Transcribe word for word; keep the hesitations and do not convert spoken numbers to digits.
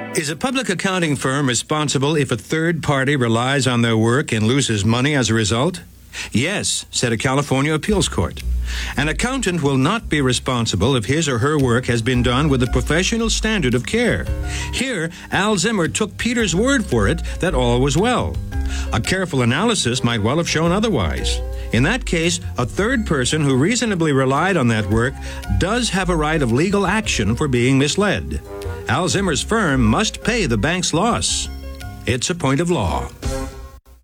Is a public accounting firm responsible if a third party relies on their work and loses money as a result? Yes, said a California appeals court. An accountant will not be responsible if his or her work has been done with a professional standard of care. Here, Al Zimmer took Peter's word for it that all was well. A careful analysis might well have shown otherwise. In that case, a third person who reasonably relied on that work does have a right of legal action for being misled. Al Zimmer's firm must pay the bank's loss. It's a point of law.